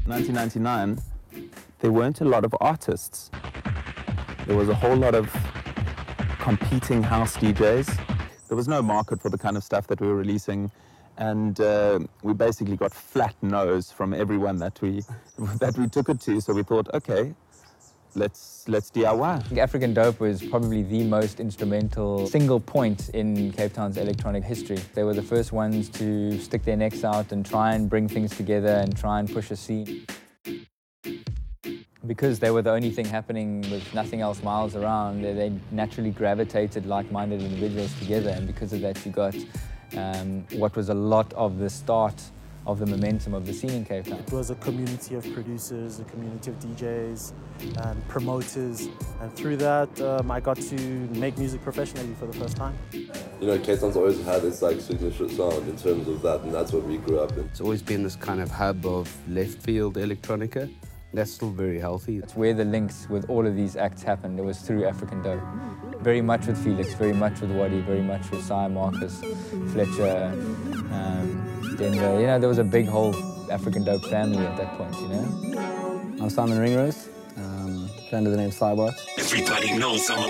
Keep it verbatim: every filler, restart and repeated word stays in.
nineteen ninety-nine, there weren't a lot of artists. There was a whole lot of competing house D Js. There was no market for the kind of stuff that we were releasing, and uh, we basically got flat no's from everyone that we that we took it to. So we thought, okay, let's let's D I Y. African Dope was probably the most instrumental single point in Cape Town's electronic history. They were the first ones to stick their necks out and try and bring things together and try and push a scene. Because they were the only thing happening with nothing else miles around, they naturally gravitated like-minded individuals together, and because of that you got um, what was a lot of the start of the momentum of the scene in Cape Town. It was a community of producers, a community of D Js and promoters, and through that um, I got to make music professionally for the first time. You know, Cape Town's always had its like signature sound in terms of that, and that's what we grew up in. It's always been this kind of hub of left field electronica. That's still very healthy. It's where the links with all of these acts happened. It was through African Dope. Very much with Felix, very much with Waddy, very much with Cy Marcus, Fletcher, um, Denver. You know, there was a big whole African Dope family at that point, you know? I'm Simon Ringrose, um, friend of the name Cybot. Everybody knows I'm a